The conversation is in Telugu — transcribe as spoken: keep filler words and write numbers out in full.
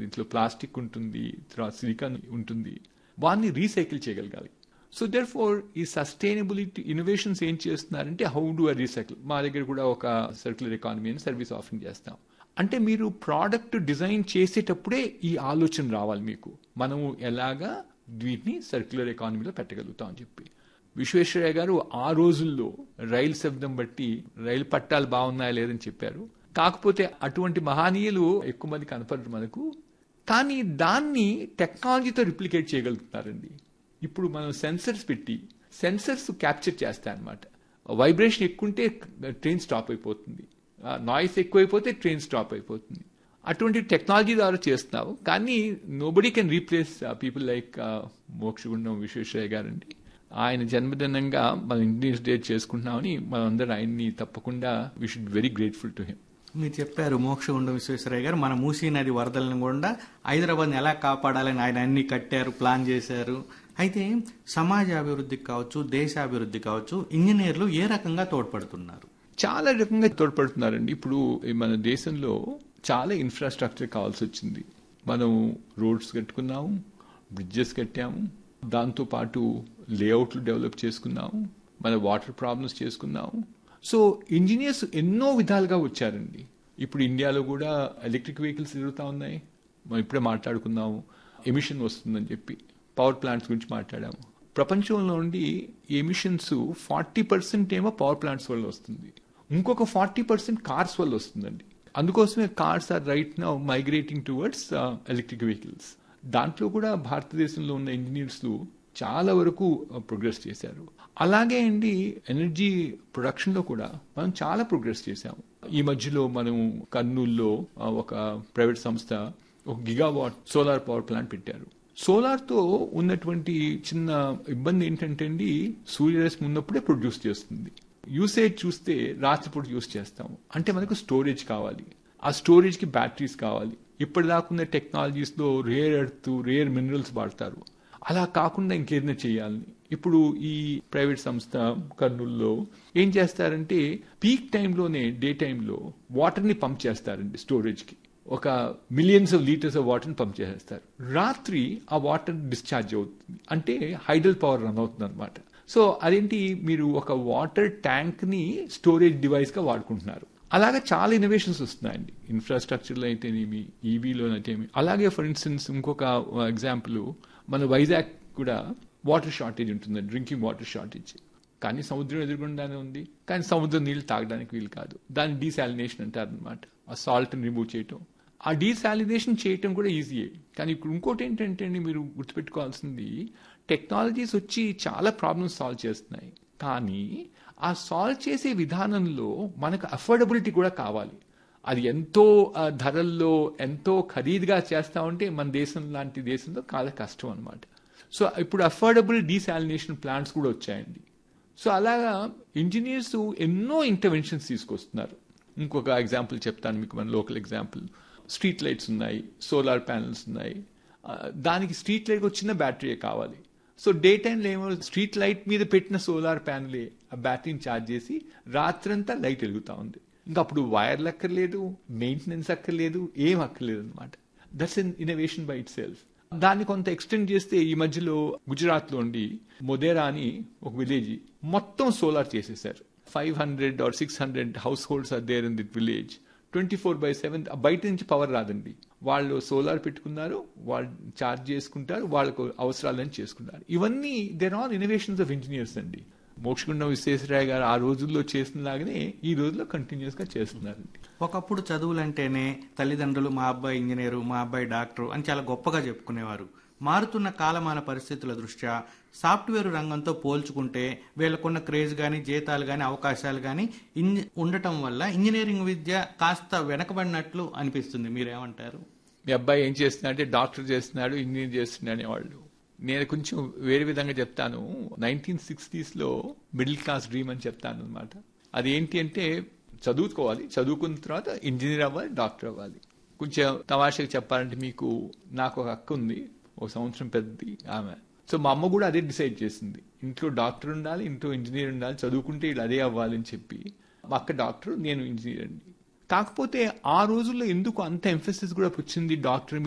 దీంట్లో ప్లాస్టిక్ ఉంటుంది, తర్వాత సిలికాన్ ఉంటుంది, వాటిని రీసైకిల్ చేయగలగాలి. సో దెర్ ఫోర్ ఈ సస్టైనబిలిటీ ఇన్నోవేషన్స్ ఏం చేస్తున్నారంటే హౌ డు ఐ రీసైకిల్. మా దగ్గర కూడా ఒక సర్క్యులర్ ఎకానమీ అని సర్వీస్ ఆఫరింగ్ చేస్తాం. అంటే మీరు ప్రోడక్ట్ డిజైన్ చేసేటప్పుడే ఈ ఆలోచన రావాలి మీకు, మనము ఎలాగా వీటిని సర్క్యులర్ ఎకానమీలో పెట్టగలుగుతాం అని చెప్పి. విశ్వేశ్వరయ్య గారు ఆ రోజుల్లో రైలు శబ్దం బట్టి రైలు పట్టాలు బాగున్నాయా లేదని చెప్పారు. కాకపోతే అటువంటి మహనీయులు ఎక్కువ మంది కనపడరు మనకు, కానీ దాన్ని టెక్నాలజీతో రిప్లికేట్ చేయగలుగుతున్నారండి. ఇప్పుడు మనం సెన్సర్స్ పెట్టి సెన్సర్స్ క్యాప్చర్ చేస్తాయి అన్నమాట. వైబ్రేషన్ ఎక్కువంటే ట్రైన్ స్టాప్ అయిపోతుంది, నాయిస్ ఎక్కువైపోతే ట్రైన్ స్టాప్ అయిపోతుంది. అటువంటి టెక్నాలజీ ద్వారా చేస్తున్నావు, కానీ nobody can replace people like Mokshagundam Visvesvaraya గారండి. ఆయన జన్మదినంగా మనం ఇండియన్స్ డే చేసుకుంటున్నామని మనం అందరం ఆయన్ని తప్పకుండా we should very grateful to him. మీరు చెప్పారు మోక్షగుండం విశ్వేశ్వరయ్య గారు మన మూసీ నది వరదలను కూడా హైదరాబాద్ని ఎలా కాపాడాలని ఆయన అన్ని కట్టారు, ప్లాన్ చేశారు. అయితే సమాజ అభివృద్ధికి కావచ్చు, దేశాభివృద్ధి కావచ్చు, ఇంజనీర్లు ఏ రకంగా తోడ్పడుతున్నారు? చాలా రకంగా తోడ్పడుతున్నారండి. ఇప్పుడు మన దేశంలో చాలా ఇన్ఫ్రాస్ట్రక్చర్ కావాల్సి వచ్చింది. మనం రోడ్స్ కట్టుకున్నాము, బ్రిడ్జెస్ కట్టాము, దాంతో పాటు లేఅవుట్లు డెవలప్ చేసుకున్నాము, మన వాటర్ ప్రాబ్లమ్స్ చేసుకున్నాము. సో ఇంజనీర్స్ ఎన్నో విధాలుగా వచ్చారండి. ఇప్పుడు ఇండియాలో కూడా ఎలక్ట్రిక్ వెహికల్స్ తిరుగుతూ ఉన్నాయి. మనం ఇప్పుడే మాట్లాడుకున్నాము ఎమిషన్ వస్తుందని చెప్పి, పవర్ ప్లాంట్స్ గురించి మాట్లాడాము. ప్రపంచంలో నుండి ఎమిషన్స్ ఫార్టీ పర్సెంట్ ఏమో పవర్ ప్లాంట్స్ వల్ల వస్తుంది, ఇంకొక ఫార్టీ పర్సెంట్ కార్స్ వల్ల వస్తుందండి. అందుకోసమే cars are right now migrating towards electric vehicles. దాంట్లో కూడా భారతదేశంలో ఉన్న ఇంజనీర్స్ చాలా వరకు ప్రోగ్రెస్ చేశారు. అలాగే అండి ఎనర్జీ ప్రొడక్షన్ లో కూడా మనం చాలా ప్రోగ్రెస్ చేశాము. ఈ మధ్యలో మనం కర్నూలులో ఒక ప్రైవేట్ సంస్థ ఒక గిగావాట్ సోలార్ పవర్ ప్లాంట్ పెట్టారు. సోలార్ తో ఉన్నటువంటి చిన్న ఇబ్బంది ఏంటంటే అండి, సూర్యరశ్మి ఉన్నప్పుడే ప్రొడ్యూస్ చేస్తుంది. యూసేజ్ చూస్తే రాత్రిపూట యూస్ చేస్తాము, అంటే మనకు స్టోరేజ్ కావాలి, ఆ స్టోరేజ్ కి బ్యాటరీస్ కావాలి. ఇప్పటిదాకున్న టెక్నాలజీస్ లో రేర్ ఎర్త్, రేర్ మినరల్స్ వాడతారు. అలా కాకుండా ఇంకేదైనా చేయాలని ఇప్పుడు ఈ ప్రైవేట్ సంస్థ కర్నూలులో ఏం చేస్తారంటే పీక్ టైంలోనే డే టైంలో వాటర్ ని పంప్ చేస్తారండి స్టోరేజ్ కి. ఒక millions of litres of water ని పంప్ చేసేస్తారు. రాత్రి ఆ వాటర్ డిశ్చార్జ్ అవుతుంది, అంటే హైడల్ పవర్ రన్ అవుతుంది అనమాట. సో అదేంటి, మీరు ఒక వాటర్ ట్యాంక్ ని స్టోరేజ్ డివైస్ గా వాడుకుంటున్నారు. అలాగే చాలా ఇన్నోవేషన్స్ వస్తున్నాయండి, ఇన్ఫ్రాస్ట్రక్చర్లో అయితేనేమి, ఈవీలో అయితేనేమి. అలాగే ఫర్ ఇన్స్టెన్స్ ఇంకొక ఎగ్జాంపుల్, మన వైజాగ్ కూడా వాటర్ షార్టేజ్ ఉంటుంది, డ్రింకింగ్ వాటర్ షార్టేజ్. కానీ సముద్రం ఎదురుగుండానే ఉంది, కానీ సముద్రం నీళ్లు తాగడానికి వీలు కాదు. దాన్ని డీసాలినేషన్ అంటారు అనమాట, ఆ సాల్ట్ ని రిమూవ్ చేయటం. ఆ డీసాలినేషన్ చేయటం కూడా ఈజీయే. కానీ ఇప్పుడు ఇంకోటి ఏంటంటే మీరు గుర్తుపెట్టుకోవాల్సింది, టెక్నాలజీస్ వచ్చి చాలా ప్రాబ్లమ్స్ సాల్వ్ చేస్తున్నాయి, కానీ ఆ సాల్వ్ చేసే విధానంలో మనకు అఫోర్డబిలిటీ కూడా కావాలి. అది ఎంతో ధరల్లో ఎంతో ఖరీదుగా చేస్తా ఉంటే మన దేశం లాంటి దేశంలో చాలా కష్టం అనమాట. సో ఇప్పుడు అఫోర్డబుల్ డీసాలినేషన్ ప్లాంట్స్ కూడా వచ్చాయండి. సో అలాగా ఇంజనీర్స్ ఎన్నో ఇంటర్వెన్షన్స్ తీసుకొస్తున్నారు. ఇంకొక ఎగ్జాంపుల్ చెప్తాను మీకు, మన లోకల్ ఎగ్జాంపుల్. స్ట్రీట్ లైట్స్ ఉన్నాయి, సోలార్ ప్యానల్స్ ఉన్నాయి. దానికి స్ట్రీట్ లైట్ వచ్చిన బ్యాటరీ కావాలి. సో డే టైంలో ఏమో స్ట్రీట్ లైట్ మీద పెట్టిన సోలార్ ప్యానలే ఆ బ్యాటరీని ఛార్జ్ చేసి రాత్రంతా లైట్ వెలుగుతా ఉంది. ఇంకా అప్పుడు వైర్లు అక్కర్లేదు, మెయింటెనెన్స్ అక్కర్లేదు, ఏం అక్కర్లేదు అనమాట. That's N innovation by it self. దాన్ని కొంత ఎక్స్టెండ్ చేస్తే ఈ మధ్యలో గుజరాత్ లో ఉండి మొదేరా అని ఒక విలేజ్ మొత్తం సోలార్ చేసేసారు. Five hundred or six hundred house holds are there in దిట్ village. Twenty four by seven బయట నుంచి పవర్ రాదండి. వాళ్ళు సోలార్ పెట్టుకున్నారు, వాళ్ళు ఛార్జ్ చేసుకుంటారు, వాళ్ళకు అవసరాలని చేసుకుంటారు. ఇవన్నీ there are innovations of engineers అండి. మోక్షగుండం విశ్వేశ్వరయ్య గారు ఆ రోజుల్లో చేసినలాగానే ఈ రోజుల్లో కంటిన్యూస్ గా చేస్తున్నారండి. ఒకప్పుడు చదువులంటేనే తల్లిదండ్రులు మా అబ్బాయి ఇంజనీరు, మా అబ్బాయి డాక్టర్ అని చాలా గొప్పగా చెప్పుకునేవారు. మారుతున్న కాలమాన పరిస్థితుల దృష్ట్యా సాఫ్ట్వేర్ రంగంతో పోల్చుకుంటే వీళ్ళకున్న క్రేజ్ కానీ, జీతాలు కానీ, అవకాశాలు కానీ ఉండటం వల్ల ఇంజనీరింగ్ విద్య కాస్త వెనకబడినట్లు అనిపిస్తుంది. మీరేమంటారు? మీ అబ్బాయి ఏం చేస్తున్నా అంటే డాక్టర్ చేస్తున్నాడు, ఇంజనీర్ చేస్తున్నాడు అనేవాళ్ళు. నేను కొంచెం వేరే విధంగా చెప్తాను. నైన్టీన్ సిక్స్టీస్ లో మిడిల్ క్లాస్ డ్రీమ్ అని చెప్తాను అనమాట. అదేంటి అంటే చదువుకోవాలి, చదువుకున్న తర్వాత ఇంజనీర్ అవ్వాలి, డాక్టర్ అవ్వాలి. కొంచెం తమాషగా చెప్పాలంటే మీకు, నాకు ఒక అక్క ఉంది, ఒక సంవత్సరం పెద్దది ఆమె. సో మా అమ్మ కూడా అదే డిసైడ్ చేసింది, ఇంట్లో డాక్టర్ ఉండాలి, ఇంట్లో ఇంజనీర్ ఉండాలి, చదువుకుంటే ఇలా అదే అవ్వాలని చెప్పి. మా అక్క డాక్టర్, నేను ఇంజనీర్ అండి. కాకపోతే ఆ రోజుల్లో ఎందుకు అంత ఎంఫసిస్ కూడా వచ్చింది డాక్టర్